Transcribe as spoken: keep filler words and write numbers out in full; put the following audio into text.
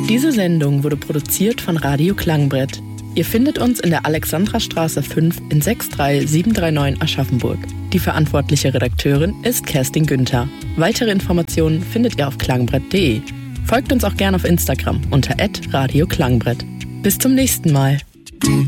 Diese Sendung wurde produziert von Radio Klangbrett. Ihr findet uns in der Alexandrastraße fünf in sechs drei sieben drei neun Aschaffenburg. Die verantwortliche Redakteurin ist Kerstin Günther. Weitere Informationen findet ihr auf klangbrett punkt de. Folgt uns auch gerne auf Instagram unter at radio klangbrett. Bis zum nächsten Mal.